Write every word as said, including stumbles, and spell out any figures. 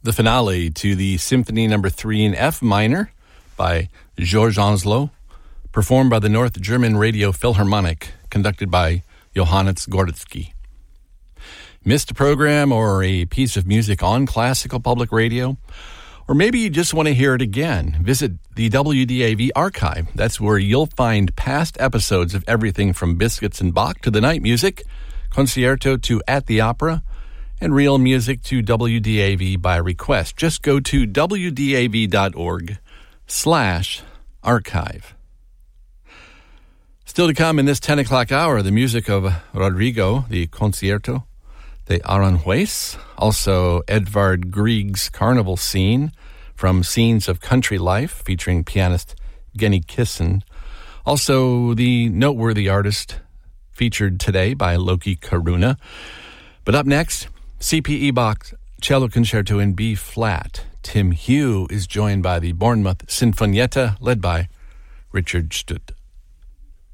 the finale to the Symphony Number Three in F minor by Georges Onslow, performed by the North German Radio Philharmonic, conducted by Johannes Gordetzky. Missed a program or a piece of music on Classical Public Radio? Or maybe you just want to hear it again. Visit the W D A V archive. That's where you'll find past episodes of everything from Biscuits and Bach to the night music, concerto to At the Opera, and real music to W D A V by request. Just go to wdav.org slash archive. Still to come in this ten o'clock hour, the music of Rodrigo, the Concierto de Aranjuez, also Edvard Grieg's Carnival Scene from Scenes of Country Life, featuring pianist Genny Kissen. Also, the noteworthy artist featured today by Loki Karuna. But up next, C P E Bach Cello Concerto in B flat. Tim Hugh is joined by the Bournemouth Sinfonietta, led by Richard Stutt.